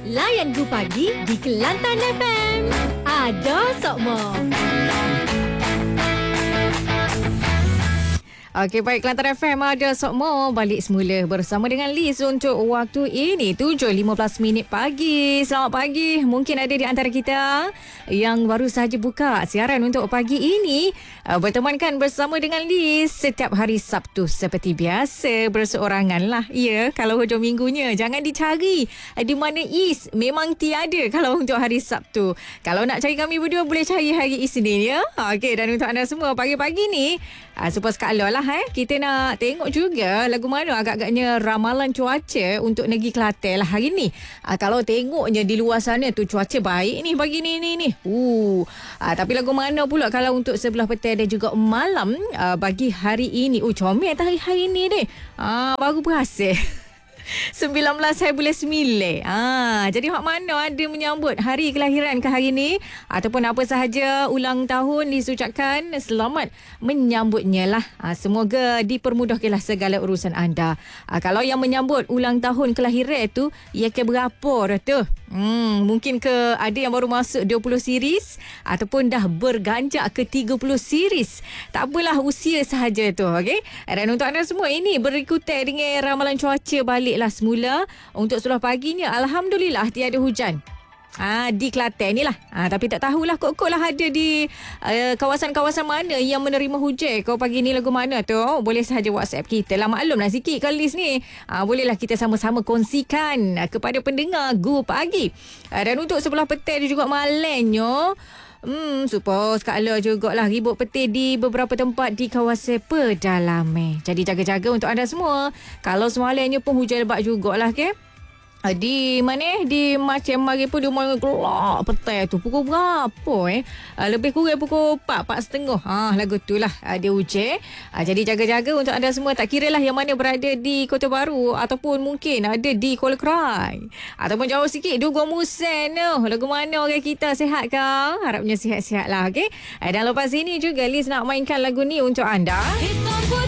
Layan Gu Pagi di Kelantan FM. Ada Sokmo. Okey, baik, Kelantan FM ada Sokmo balik semula bersama dengan Liz untuk waktu ini 7.15 pagi. Selamat pagi. Mungkin ada di antara kita yang baru sahaja buka siaran untuk pagi ini, bertemankan bersama dengan Liz setiap hari Sabtu seperti biasa, berseorangan lah. Ya, kalau hujung minggunya jangan dicari di mana Is, memang tiada kalau untuk hari Sabtu. Kalau nak cari kami berdua boleh cari hari Isnin, ya. Okey, dan untuk anda semua pagi-pagi ni super sekala lah, kita nak tengok juga lagu mana agak-agaknya ramalan cuaca untuk negeri Kelantan lah hari ni. Kalau tengoknya di luar sana tu cuaca baik ni pagi ni. Tapi lagu mana pula kalau untuk sebelah petang dan juga malam bagi hari ini. Comel hari ni deh. Baru berhasil. 19/9. Jadi hak mana ada menyambut hari kelahiran ke hari ni ataupun apa sahaja ulang tahun disucapkan, selamat menyambutnya lah. Semoga dipermudahkanlah segala urusan anda. Kalau yang menyambut ulang tahun kelahiran tu, ia ke berapa dah tu? Mungkin ke ada yang baru masuk 20 series ataupun dah berganjak ke 30 series. Tak apalah, usia sahaja tu, okey? Dan untuk anda semua ini berikutan dengan ramalan cuaca baliklah semula untuk sebelah paginya. Alhamdulillah tiada hujan di Kelantan ni lah. Tapi tak tahulah kok lah ada di kawasan-kawasan mana yang menerima hujan. Kau pagi ni lagu mana tu? Boleh sahaja WhatsApp kita lah. Maklumlah sikit ke Liz ni. Bolehlah kita sama-sama kongsikan kepada pendengar Gu Pagi. Dan untuk sebelah petang juga malamnya, suppose sekala jugalah ribut petir di beberapa tempat di kawasan pedalaman. Jadi jaga-jaga untuk anda semua. Kalau semalamnya pun hujan lebat jugalah, ke? Di mana? Di macam mari pun dia main gelap petang tu. Pukul berapa lebih kurang pukul 4:30. Lagu tu lah dia hujan. Jadi jaga-jaga untuk anda semua. Tak kira lah yang mana berada di Kota Baru ataupun mungkin ada di Kuala Krai ataupun jauh sikit di Gua Musen tu. Lagu mana orang kita sihat ke? Harapnya sihat-sihat lah, okay? Dan lepas ini juga Liz nak mainkan lagu ni untuk anda. Hitam putih